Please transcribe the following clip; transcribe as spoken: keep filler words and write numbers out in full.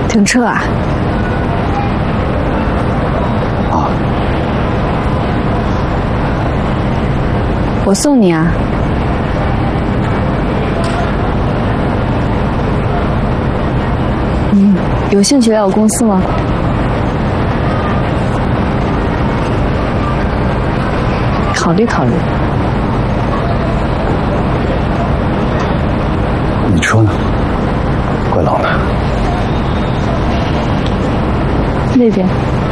停车啊？ 啊， 我送你啊。嗯，有兴趣来我公司吗？考虑考虑。 你说呢？怪老的。 那边。